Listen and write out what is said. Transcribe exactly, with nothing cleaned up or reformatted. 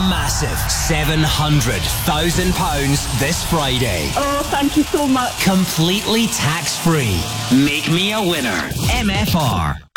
massive seven hundred thousand pounds this Friday. Oh, thank you so much. Completely tax-free. Make me a winner. M F R.